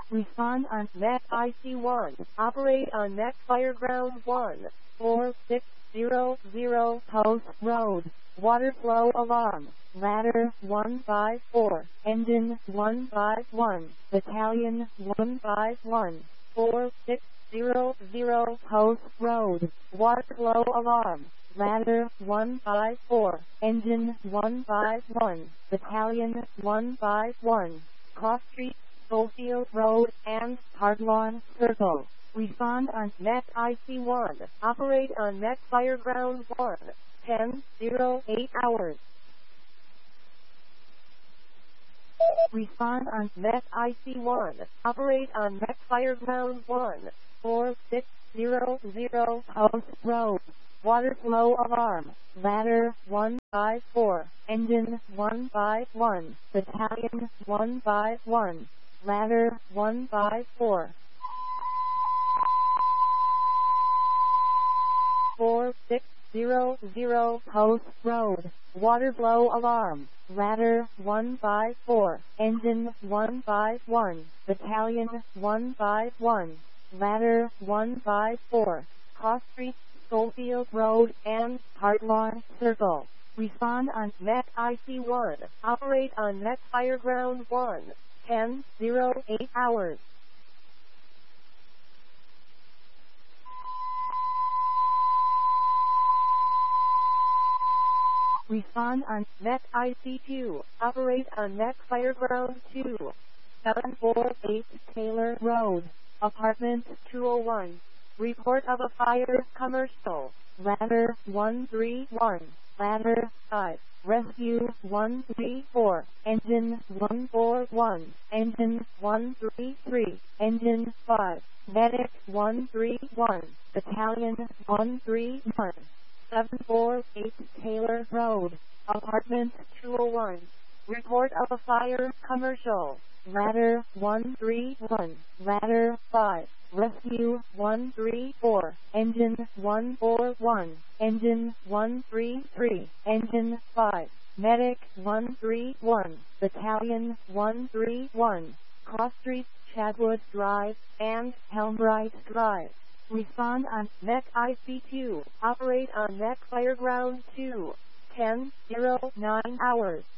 Respond on Net IC1. Operate on Net Fireground 1. 4600 Post Road. Water flow alarm. Ladder 154. Engine 151. Battalion 151. 4600 Post Road. Water flow alarm. Ladder 154. Engine 151. Battalion 151. Cross Street, Schofield Road, and Hardlawn Circle. Respond on Net IC1. Operate on Net Fireground 1. 10:08 hours. Respond on Net IC1. Operate on Net Fireground 1. 4600 Post Road. Water flow alarm. Ladder 154. Engine 151. Battalion 151. Ladder 154. 4600 Post Road. Water flow alarm. Ladder 154. Engine 151. Battalion 151. Ladder 154. Cross Street, Schofield Road, and Hardlawn Circle. Respond on Net IC1. Operate on Net Fireground 1. 10:08 hours. Respond on Net IC2. Operate on Net Fireground 2. 748 Taylor Road. Apartment 201. Report of a fire, commercial. Ladder 131. Ladder 5. Rescue 134. Engine 141. Engine 133. Engine 5. Medic 131. Battalion 131. 748 Taylor Road. Apartment 201. Report of a fire, commercial. Ladder 131. Ladder 5. Rescue 134. Engine 141. Engine 133. Engine 5. Medic 131. Battalion 131. Cross Street, Chadwood Drive, and Helmbright Drive. Respond on Net IC2. Operate on Net Fireground 2. 10:09 hours.